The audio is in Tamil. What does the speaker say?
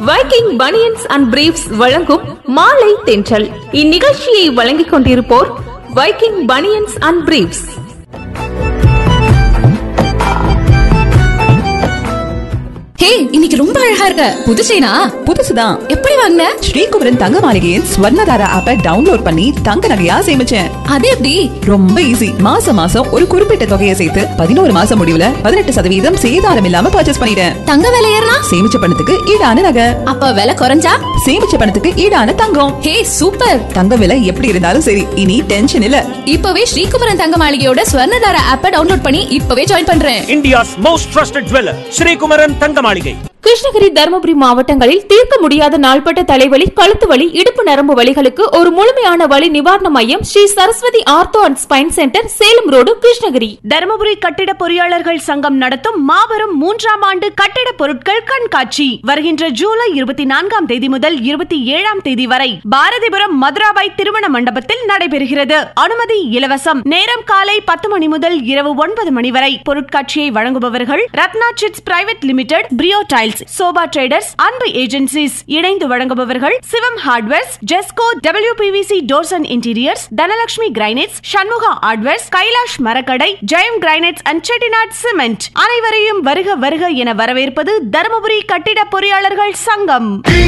வைக்கிங் பனியன்ஸ் அண்ட் பிரீஃப்ஸ் வழங்கும் மாலை தென்றல். இந்நிகழ்ச்சியை வழங்கிக் கொண்டிருப்போர் வைக்கிங் பனியன்ஸ் அண்ட் பிரீஃப்ஸ். ஹே, இன்னைக்கு ரொம்ப அழகா இருக்க. புது செயினா? புதுசுதான். எப்படி வாங்குன? ஸ்ரீகுமரன் தங்க மாளிகையின் ஸ்வர்ணதாரா ஆப்பை டவுன்லோட் பண்ணி தங்க நகையா சேமிச்சேன். அது எப்படி? ரொம்ப ஈஸி. மாசம் மாசம் ஒரு குறிப்பிட்ட தொகையை சேர்த்து 11 மாசம் முடிவுல 18% சேதாரம் இல்லாம பர்ச்சேஸ் பண்ணிட்டேன். தங்க விலை ஏறினா? சேமிச்ச பணத்துக்கு ஈடான நகை. அப்ப விலை குறைஞ்சா? சேமிச்ச பணத்துக்கு ஈடான தங்கம். ஹே, சூப்பர். தங்க விலை எப்படி இருந்தாலும் சரி, இனி டென்ஷன் இல்ல. இப்பவே ஸ்ரீகுமரன் தங்க மாளிகையோட ஸ்வர்ணதாரா ஆப்பை டவுன்லோட் பண்ணி இப்பவே ஜாயின் பண்றேன். India's most trusted jeweler, Sri Kumaran தங்க மாளிகை. கிருஷ்ணகிரி, தருமபுரி மாவட்டங்களில் தீர்க்க முடியாத நாள்பட்ட தலைவலி, கழுத்து வலி, இடுப்பு நரம்பு வலிகளுக்கு ஒரு முழுமையான வலி நிவாரண மையம் Sri Saraswati ortho and spine centre, Salem road, Krishnagiri. Dharmapuri கட்டிட பொறியாளர்கள் சங்கம் நடத்தும் மாபெரும் 3ஆம் ஆண்டு கட்டிட பொருட்கள் கண்காட்சி வருகின்ற ஜூலை 24ஆம் தேதி முதல் 27ஆம் தேதி வரை பாரதிபுரம் மதுராபாய் திருமண மண்டபத்தில் நடைபெறுகிறது. அனுமதி இலவசம். நேரம் காலை 10 மணி முதல் இரவு 9 மணி வரை. பொருட்காட்சியை வழங்குபவர்கள் Ratna chits private limited, பிரியோ tiles, sofa traders, அன்பு ஏஜென்சிஸ். இணைந்து வழங்குபவர்கள் சிவம் hardwares, Jesco, WPVC doors and interiors, Dhanalakshmi granites, Shanmuga hardwares, Kailash மரக்கடை, Jayam granites and Chettinad cement. அனைவரையும் வருக வருக என வரவேற்பது தருமபுரி கட்டிட பொறியாளர்கள் சங்கம்.